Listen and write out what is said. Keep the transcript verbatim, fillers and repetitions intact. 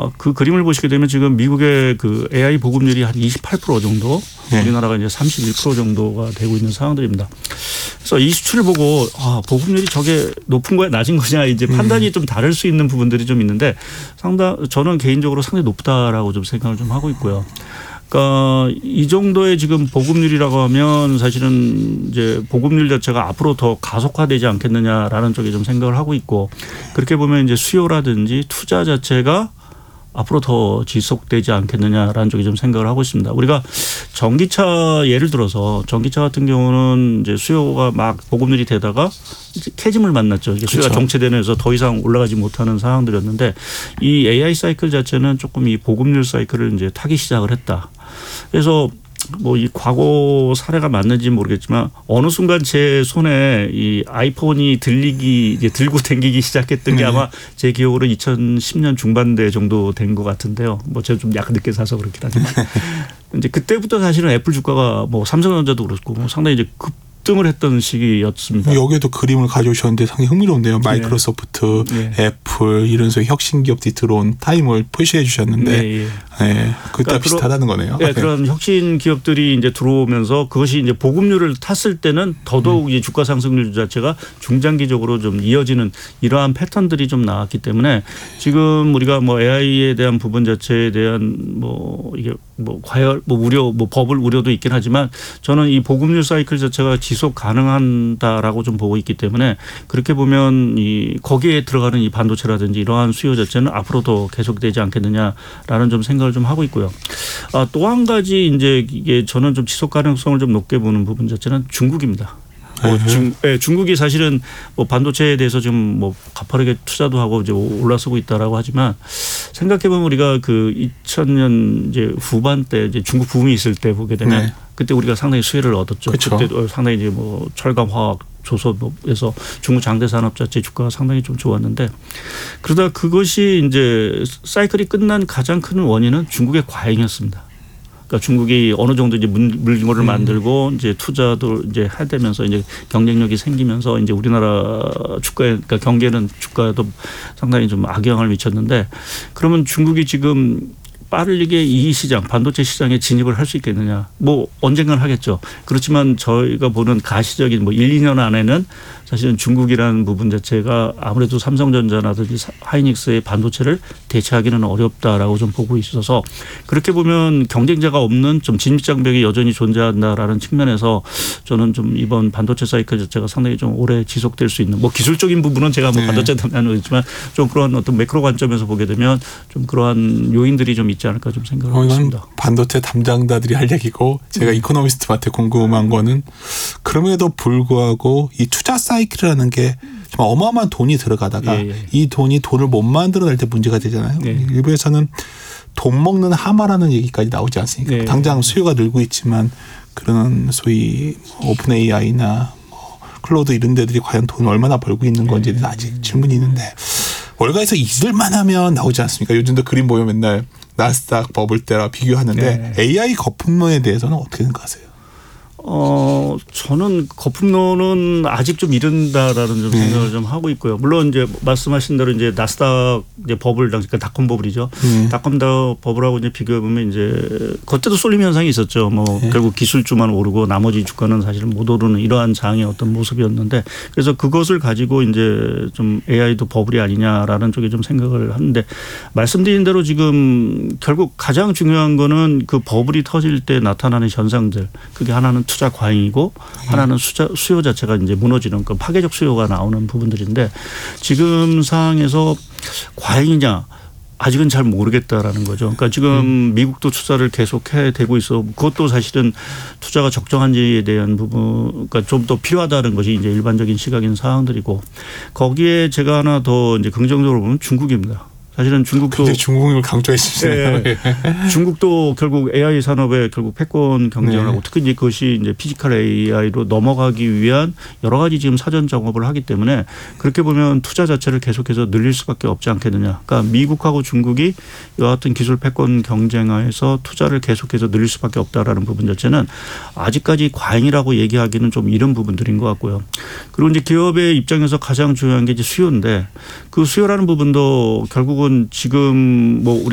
어, 그 그림을 보시게 되면 지금 미국의 그 에이아이 보급률이 한 이십팔 퍼센트 정도, 네. 우리나라가 이제 삼십일 퍼센트 정도가 되고 있는 상황들입니다. 그래서 이 수치를 보고 아, 보급률이 저게 높은 거야 낮은 거냐 이제 판단이 음. 좀 다를 수 있는 부분들이 좀 있는데 상당 저는 개인적으로 상당히 높다라고 좀 생각을 좀 하고 있고요. 그러니까 이 정도의 지금 보급률이라고 하면 사실은 이제 보급률 자체가 앞으로 더 가속화되지 않겠느냐라는 쪽에 좀 생각을 하고 있고 그렇게 보면 이제 수요라든지 투자 자체가 앞으로 더 지속되지 않겠느냐라는 쪽에 좀 생각을 하고 있습니다. 우리가 전기차 예를 들어서 전기차 같은 경우는 이제 수요가 막 보급률이 되다가 이제 캐즘을 만났죠. 이게 수요가 그렇죠. 정체되면서 더 이상 올라가지 못하는 상황들이었는데 이 에이아이 사이클 자체는 조금 이 보급률 사이클을 이제 타기 시작을 했다. 그래서 뭐 이 과거 사례가 맞는지 모르겠지만 어느 순간 제 손에 이 아이폰이 들리기 이제 들고 댕기기 시작했던 게 네. 아마 제 기억으로 이천십 년 중반대 정도 된 것 같은데요. 뭐 제가 좀 약간 늦게 사서 그렇긴 하지만 이제 그때부터 사실은 애플 주가가 뭐 삼성전자도 그렇고 뭐 상당히 이제 급 등을 했던 시기였습니다. 여기에도 그림을 가져오셨는데 상당히 흥미로운데요. 마이크로소프트, 네. 애플 이런 소 혁신 기업들이 들어온 타임을 표시해 주셨는데 네. 네. 그때 그러니까 비슷하다는 거네요. 네. 그런 혁신 기업들이 이제 들어오면서 그것이 이제 보급률을 탔을 때는 더더욱 음. 이 주가 상승률 자체가 중장기적으로 좀 이어지는 이러한 패턴들이 좀 나왔기 때문에 지금 우리가 뭐 에이아이에 대한 부분 자체에 대한 뭐 이게 뭐 과열, 뭐 우려, 뭐 버블 우려도 있긴 하지만 저는 이 보급률 사이클 자체가 지속 가능한다라고 좀 보고 있기 때문에 그렇게 보면 이 거기에 들어가는 이 반도체라든지 이러한 수요 자체는 앞으로 더 계속되지 않겠느냐라는 좀 생각을 좀 하고 있고요. 아, 또 한 가지 이제 이게 저는 좀 지속 가능성을 좀 높게 보는 부분 자체는 중국입니다. 뭐 중, 네, 중국이 사실은 뭐 반도체에 대해서 좀 뭐 가파르게 투자도 하고 이제 올라서고 있다라고 하지만 생각해 보면 우리가 그 이천 년 이제 후반 때 이제 중국 붐이 있을 때 보게 되면 네. 그때 우리가 상당히 수혜를 얻었죠. 그렇죠. 그때 상당히 이제 뭐 철강, 화학, 조선에서 중국 장대 산업 자체 주가가 상당히 좀 좋았는데 그러다 그것이 이제 사이클이 끝난 가장 큰 원인은 중국의 과잉이었습니다. 그러니까 중국이 어느 정도 이제 물건을 음. 만들고 이제 투자도 이제 하되면서 이제 경쟁력이 생기면서 이제 우리나라 주가에 그러니까 경제는 주가에도 상당히 좀 악영향을 미쳤는데 그러면 중국이 지금 빠르게 이 시장 반도체 시장에 진입을 할 수 있겠느냐. 뭐 언젠간 하겠죠. 그렇지만 저희가 보는 가시적인 뭐 일, 이 년 안에는 사실은 중국이라는 부분 자체가 아무래도 삼성전자라든지 하이닉스의 반도체를 대체하기는 어렵다라고 좀 보고 있어서 그렇게 보면 경쟁자가 없는 좀 진입장벽이 여전히 존재한다라는 측면에서 저는 좀 이번 반도체 사이클 자체가 상당히 좀 오래 지속될 수 있는 뭐 기술적인 부분은 제가 뭐 네. 반도체 담당은 있지만 좀 그런 어떤 매크로 관점에서 보게 되면 좀 그러한 요인들이 좀 있지 않을까 좀 생각을 하고 있습니다. 반도체 담당자들이 할 얘기고 제가 음. 이코노미스트한테 궁금한 거는 그럼에도 불구하고 이 투자 사이클이라는 게 정말 어마어마한 돈이 들어가다가 예, 예. 이 돈이 돈을 못 만들어낼 때 문제가 되잖아요. 예. 일부에서는 돈 먹는 하마라는 얘기까지 나오지 않습니까? 예. 당장 수요가 늘고 있지만 그런 소위 오픈 에이아이나 뭐 클로드 이런 데들이 과연 돈을 얼마나 벌고 있는 건지는 예. 아직 질문이 있는데 월가에서 잊을만 하면 나오지 않습니까? 요즘도 그림 보면 맨날 나스닥 버블 때랑 비교하는데 예. 에이아이 거품론에 대해서는 어떻게 생각하세요? 어, 저는 거품론은 아직 좀 이른다라는 좀 생각을 네. 좀 하고 있고요. 물론 이제 말씀하신 대로 이제 나스닥 이제 버블 당시 그러니까 닷컴 버블이죠. 네. 닷컴 버블하고 이제 비교해 보면 이제 그때도 쏠림 현상이 있었죠. 뭐 네. 결국 기술주만 오르고 나머지 주가는 사실 못 오르는 이러한 장의 어떤 모습이었는데 그래서 그것을 가지고 이제 좀 에이아이도 버블이 아니냐라는 쪽에 좀 생각을 하는데 말씀드린 대로 지금 결국 가장 중요한 거는 그 버블이 터질 때 나타나는 현상들 그게 하나는 투자 과잉이고 하나는 수자, 수요 자체가 이제 무너지는 그 파괴적 수요가 나오는 부분들인데 지금 상황에서 과잉이냐 아직은 잘 모르겠다라는 거죠. 그러니까 지금 음. 미국도 투자를 계속해 되고 있어. 그것도 사실은 투자가 적정한지에 대한 부분, 그러니까 좀 더 필요하다는 것이 이제 일반적인 시각인 사항들이고 거기에 제가 하나 더 이제 긍정적으로 보면 중국입니다. 사실은 중국도 굉장히 중국을 강조해 주시네요. 네. 중국도 결국 에이아이 산업에 결국 패권 경쟁을 네. 하고 특히 이제 그것이 이제 피지컬 에이아이로 넘어가기 위한 여러 가지 지금 사전 작업을 하기 때문에 그렇게 보면 투자 자체를 계속해서 늘릴 수밖에 없지 않겠느냐. 그러니까 미국하고 중국이 이와 같은 기술 패권 경쟁하에서 투자를 계속해서 늘릴 수밖에 없다라는 부분 자체는 아직까지 과잉이라고 얘기하기는 좀 이른 부분들인 것 같고요. 그리고 이제 기업의 입장에서 가장 중요한 게 이제 수요인데 그 수요라는 부분도 결국은 지금 뭐 우리